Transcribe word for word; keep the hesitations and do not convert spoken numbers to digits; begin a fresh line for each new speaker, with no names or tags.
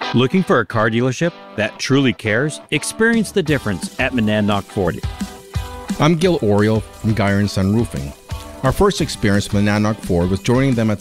Looking for a car dealership that truly cares? Experience the difference at Monadnock Ford.
I'm Gil Oriole from Geyer and Son Roofing. Our first experience with Monadnock Ford was joining them at